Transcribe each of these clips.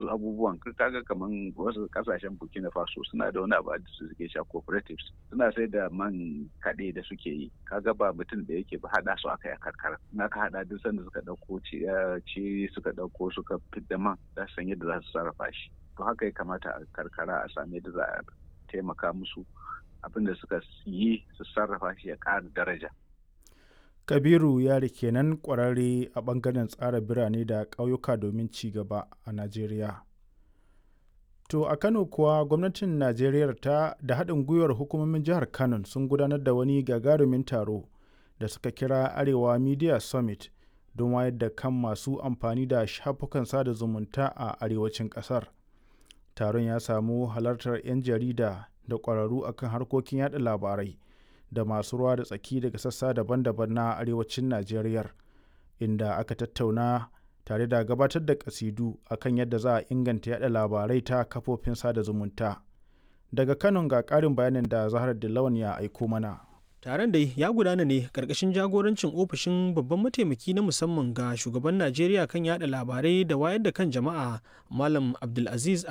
wasu abubuwan kaga kaman wasu kasashen Burkina Faso suna da wani abu da suke sha cooperatives suna sai da man kaɗe da suke yi kaga ba mutum da yake ba haɗa su aka yi karkara na ka haɗa duk sanda suka ɗauko ci suka ɗauko suka fidda man za su san yadda za su sarrafa shi to haka ya kamata a karkara a sami yadda za a taimaka musu abin da suka yi su sarrafa shi ya ƙara daraja. Kabiru Yari kenan ƙwararre a ɓangaren tsara birane da ƙauyuka domin ci gaba a Najeriya. To a Kano kuwa gwamnatin Najeriya da haɗin gwiwar hukumomin jihar Kano sun gudanar da wani gagarumin taro da suka kira Arewa Media Summit don wayar da kan masu amfani da shafukan sada zumunta a arewacin ƙasar. Taron ya samu halartar 'yan jarida da ƙwararru akan harkokin yaɗa labarai da masu ruwa da tsaki daga sassa daban-daban na arewacin Najeriya, inda aka tattauna tare da gabatar da kasidu akan yadda za a inganta yaɗa labarai ta kafofin sada zumunta. Daga Kano ga ƙarin bayanin da Zahra Dillawan ya aiko mana. Taron dai ya gudana ne ƙarƙashin jagorancin ofishin babban mataimaki na musamman ga shugaban Najeriya kan yada labarai da wayar da kan jama'a Malam Abdulaziz,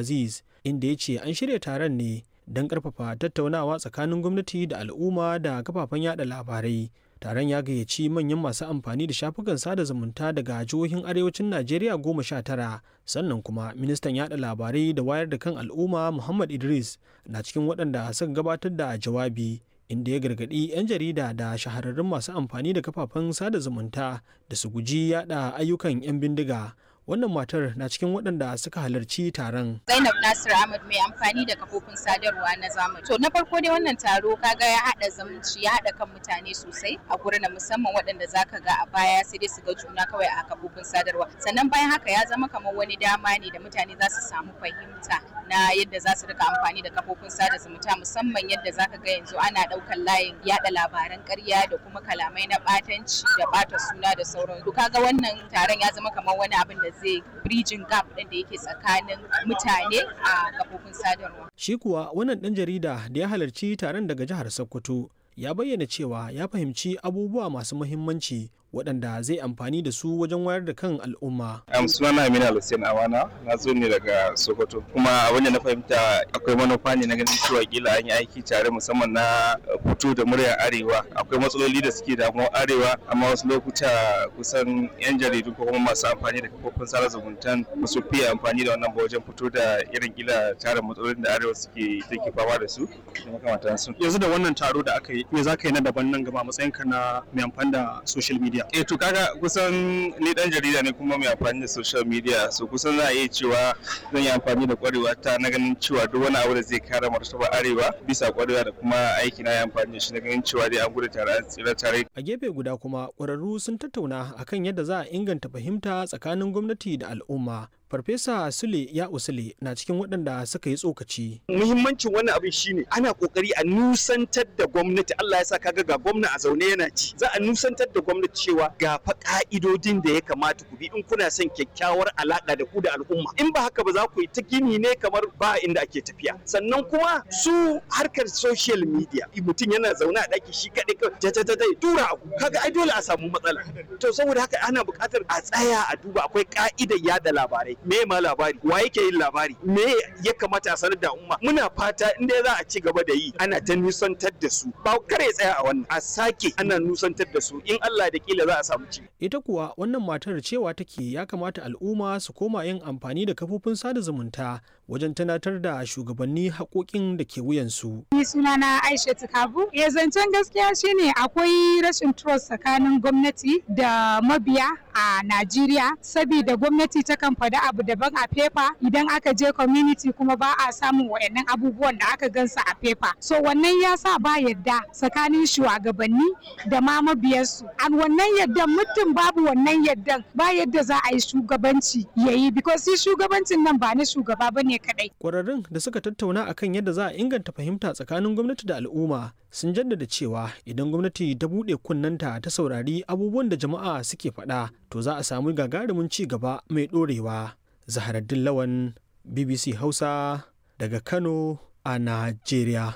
inda ya ce an shirya taron ne don ƙarfafa tattaunawa tsakanin gwamnati da al'umma da kafafen yada labarai. Taron ya gayyaci manyan masu amfani da shafukan sada zumunta daga jihohin arewacin Najeriya 19, sannan kuma ministan yada labarai da wayar da kan al'umma Muhammad Idris na cikin waɗanda suka gabatar da jawabi, inda ya gargaɗi 'yan jarida da shahararrun masu amfani da kafafen sada zumunta da su guji yada ayyukan 'yan bindiga. Wannan matar na cikin waɗanda suka halarci taron. Zainab Nasir Ahmad mai amfani da kafofin sadarwa na zamani. To na farko dai wannan taro kaga ya haɗa zumunci, ya haɗa kan mutane sosai a gurin musamman waɗanda zaka ga a baya sai dai su ga juna kawai a kafofin sadarwa. Sannan bayan haka ya zama kamar wani dama ne da mutane za su samu fahimta na yadda za su rika amfani da kafofin sada zumunta, musamman yadda zaka ga yanzu ana ɗaukar layin yaɗa labaran ƙarya da kuma kalamai na ɓatanci da ɓata suna da sauran. To kaga wannan taron ya zama kamar wani abin da zai bridging gap ɗin da yake tsakanin mutane a kafofin sadarwa. Shi kuwa wannan ɗan jarida da ya halarci taron daga jihar Sokoto ya bayyana cewa ya fahimci abubuwa masu muhimmanci waɗanda zai amfani da su wajen wayar da kan al'umma. Sunana Amina Hussein Awana, na zo ne daga Sokoto. Kuma abin da na fahimta akwai manufa ne na ganin cewa kila an yi aiki tare musamman na fito da muryar Arewa. Akwai matsaloli da suke damuwar Arewa, amma wasu lokuta kusan 'yan jaridu ko kuma masu amfani da kafofin sada zumuntan ba su fiye amfani da wannan ba wajen fito da irin kila tarin matsalolin da Arewa take fama da su. Yanzu da wannan taro da aka yi, me za ka yi na daban nan gaba matsayinka na mai amfani da social media? To kaga kusan ni dan jarida ne kuma mai amfani da social media, so kusan za a iya cewa zan yi amfani da kwarewa ta na ganin cewa duk wani abu da zai kare martaba Arewa bisa kwarewa da kuma aiki na yi amfani da shi na ganin cewa dai an gudu tare an tsira tare. A gefe guda kuma ƙwararru sun tattauna akan yadda za a inganta fahimta tsakanin gwamnati da al'umma. Farfesa Sule ya Usule na cikin waɗanda suka yi tsokaci. Muhimmancin wannan abin shine ana kokari a nusantar da gwamnati. Allah ya sa kaga ga gwamna a zaune yana ci. Za a nusantar da gwamnati cewa ga fa ka'idodin da ya kamata ku bi in kuna son kyakkyawar alaka da ku da al'umma. In ba haka ba za ku yi ta gini ne kamar ba inda ake tafiya. Sannan kuma su harkar social media mutum yana zaune a ɗaki shi kaɗai kawai tura abu kaga ai dole a samu matsala. To saboda haka ana buƙatar a tsaya a duba akwai ka'idar yada labarai. Me ma labari, wa yake yin labari, me ya kamata a sanar da umma. Muna fata inda za a ci gaba da yi ana ta nusantar da su, ba kare tsaya a wannan, a sake ana nusantar da su, in Allah da kila za a samu ci. Ita kuwa wannan matar cewa take ya kamata al'umma su koma yin amfani da kafofin sada zumunta wajen tunatar da shugabanni haƙoƙin da ke wuyansu. Ni sunana Aisha Kabu. Ya zancen gaskiya shine akwai rashin trust tsakanin gwamnati da mabiya a Najeriya, saboda gwamnati takan faɗi abu daban a fefa, idan aka je community kuma ba a samun wayannan abubuwan da aka gansa a fefa. So wannan ya sa ba yadda tsakanin shugabanni da ma mabiyarsu. An wannan yaddan mutum babu wannan yaddan ba yadda za a yi shugabanci yayi, because shugabancin nan ba na shugaba bane kadai. Kwararrun da suka tattauna akan yadda za a inganta fahimta tsakanin gwamnati da al'umma sun jaddada cewa idan gwamnati ta buɗe kunnanta ta saurari abubuwan da jama'a suke faɗa, to za a samu gagarumin ci gaba mai ɗorewa. Zaharaddin Lawan, BBC Hausa daga Kano a Najeriya.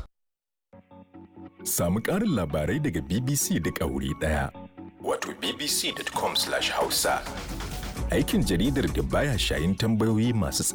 Samu ƙarin labarai daga BBC da wuri ɗaya. Wato bbc.com/hausa. Aikin jaridar da baya shayin tambayoyi masu